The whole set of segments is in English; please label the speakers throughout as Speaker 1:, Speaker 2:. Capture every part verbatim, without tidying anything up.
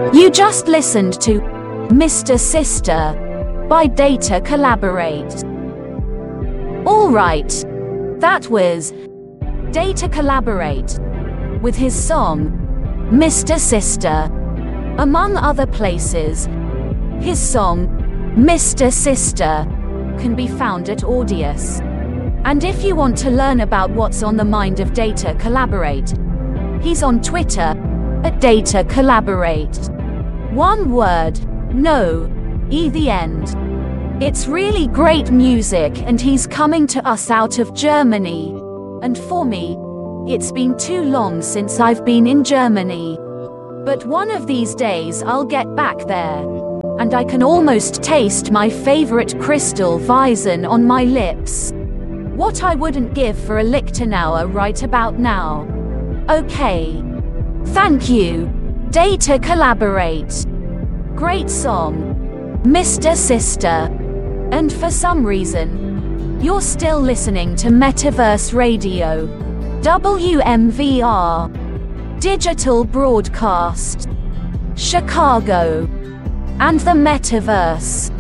Speaker 1: You just listened to Mister Sister by Data Collaborate. Alright, that was Data Collaborate with his song Mister Sister. Among other places, his song Mister Sister can be found at Audius. And if you want to learn about what's on the mind of Data Collaborate, he's on Twitter at Data Collaborate. One word, no, E the end. It's really great music and he's coming to us out of Germany. And for me, it's been too long since I've been in Germany. But one of these days I'll get back there. And I can almost taste my favorite crystal Weizen on my lips. What I wouldn't give for a Lichtenauer right about now. Okay. Thank you, Data Collaborate. Great song, Mister Sister. And for some reason, you're still listening to Metaverse Radio, W M V R, Digital Broadcast, Chicago, and the Metaverse.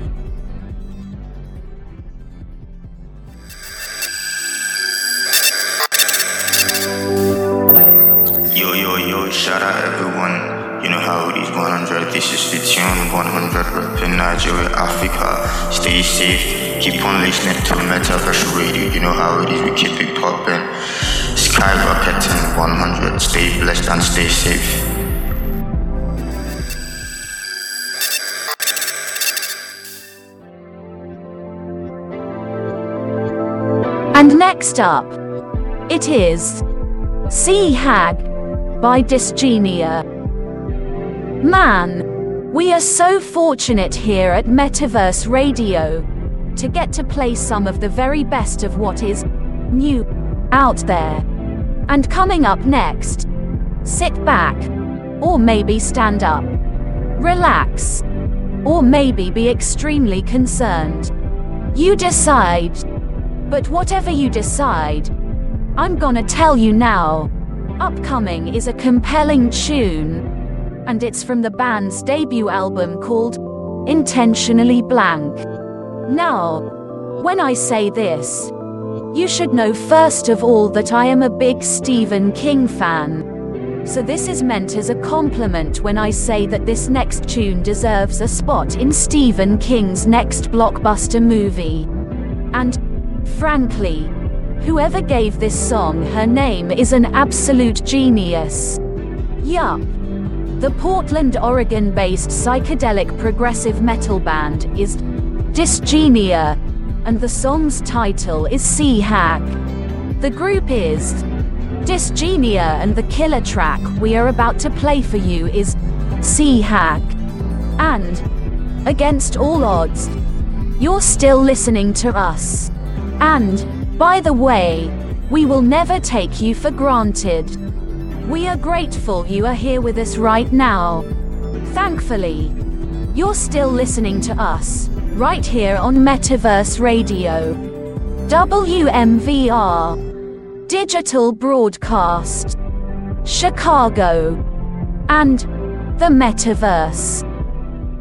Speaker 2: Yo, yo, yo, shout out everyone. You know how it is, one hundred. This is the tune, one hundred. Repping Nigeria, Africa. Stay safe. Keep on listening to Metaverse Radio. You know how it is, we keep it popping. Skyrocketing, one hundred. Stay blessed and stay safe.
Speaker 1: And next up, it is Sea Hag by Dysgenia. Man, we are so fortunate here at Metaverse Radio to get to play some of the very best of what is new out there. And coming up next, sit back, or maybe stand up, relax, or maybe be extremely concerned. You decide. But whatever you decide, I'm gonna tell you now. Upcoming is a compelling tune, and it's from the band's debut album called Intentionally Blank. Now, when I say this, you should know first of all that I am a big Stephen King fan. So this is meant as a compliment when I say that this next tune deserves a spot in Stephen King's next blockbuster movie. And, frankly, whoever gave this song her name is an absolute genius. Yup. The Portland, Oregon-based psychedelic progressive metal band is Dysgenia, and the song's title is Sea Hag. The group is Dysgenia, and the killer track we are about to play for you is Sea Hag. And, against all odds, you're still listening to us. And, by the way, we will never take you for granted. We are grateful you are here with us right now. Thankfully, you're still listening to us, right here on Metaverse Radio, W M V R, Digital Broadcast, Chicago, and the Metaverse.